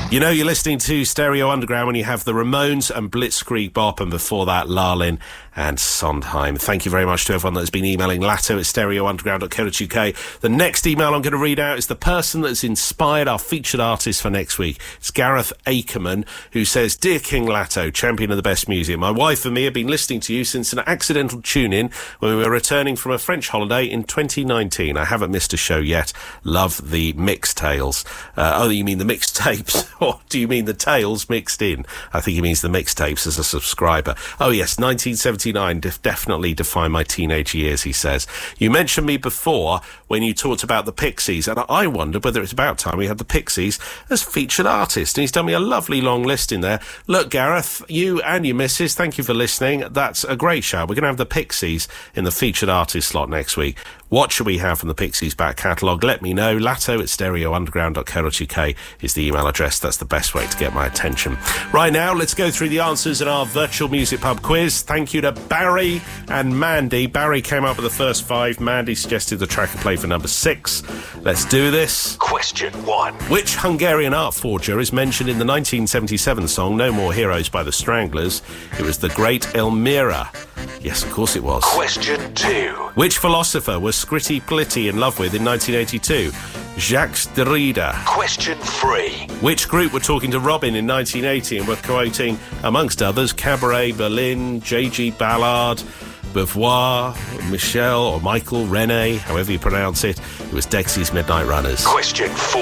You know you're listening to Stereo Underground when you have the Ramones and Blitzkrieg Bop, and before that, Lalin and Sondheim. Thank you very much to everyone that's been emailing Latto at stereounderground.co.uk. The next email I'm going to read out is the person that's inspired our featured artist for next week. It's Gareth Akerman, who says, Dear King Latto, champion of the best music, my wife and me have been listening to you since an accidental tune-in when we were returning from a French holiday in 2019. I haven't missed a show yet. Love the mixed tales. Oh, you mean the mixed tapes? Or do you mean the tales mixed in? I think he means the mixtapes as a subscriber. Oh yes, 1979 definitely defined my teenage years, he says. You mentioned me before when you talked about the Pixies, and I wondered whether it's about time we had the Pixies as featured artists. And he's done me a lovely long list in there. Look, Gareth, you and your missus, thank you for listening. That's a great show. We're going to have the Pixies in the featured artist slot next week. What should we have from the Pixies back catalogue? Let me know. Latto at stereounderground.co.uk is the email address. That's the best way to get my attention. Right now, let's go through the answers in our virtual music pub quiz. Thank you to Barry and Mandy. Barry came up with the first 5. Mandy suggested the track and play for number 6. Let's do this. Question 1. Which Hungarian art forger is mentioned in the 1977 song No More Heroes by the Stranglers? It was the great Elmira. Yes, of course it was. Question 2. Which philosopher was Scritti Politti in love with in 1982? Jacques Derrida. Question 3. Which group were talking to Robin in 1980 and were quoting, amongst others, Cabaret Berlin, J.G. Ballard, Beauvoir, Michel or Michael, René, however you pronounce it? It was Dexys Midnight Runners. Question 4.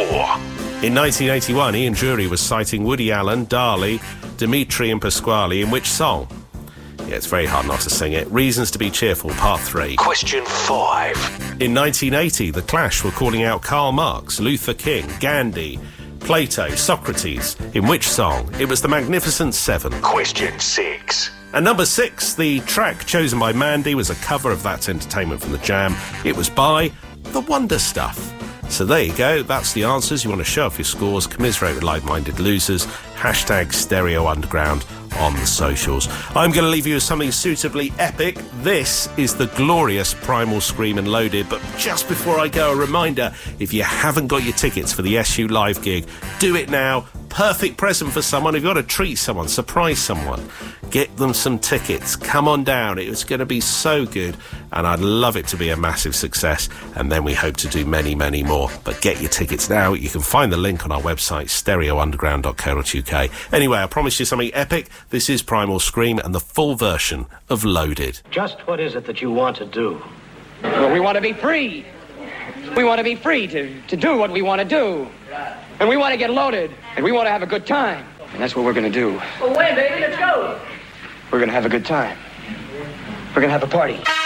In 1981, Ian Dury was citing Woody Allen, Dali, Dimitri and Pasquale in which song? Yeah, it's very hard not to sing it. Reasons to be Cheerful, Part 3. Question 5. In 1980, The Clash were calling out Karl Marx, Luther King, Gandhi, Plato, Socrates. In which song? It was The Magnificent Seven. Question 6. And number 6, the track chosen by Mandy was a cover of That's Entertainment from the Jam. It was by The Wonder Stuff. So there you go, that's the answers. You want to show off your scores, commiserate with like-minded losers, hashtag Stereo Underground on the socials. I'm going to leave you with something suitably epic. This is the glorious Primal Scream and Loaded, but just before I go, a reminder, if you haven't got your tickets for the SU Live gig, do it now. Perfect present for someone. If you've got to treat someone, surprise someone, get them some tickets. Come on down. It's going to be so good, and I'd love it to be a massive success, and then we hope to do many, many more. But get your tickets now. You can find the link on our website, stereounderground.co.uk. Anyway, I promised you something epic. This is Primal Scream and the full version of Loaded. Just what is it that you want to do? Well, we want to be free. We want to be free to do what we want to do. And we want to get loaded. And we want to have a good time. And that's what we're going to do. Well, wait, baby, let's go. We're going to have a good time. We're going to have a party.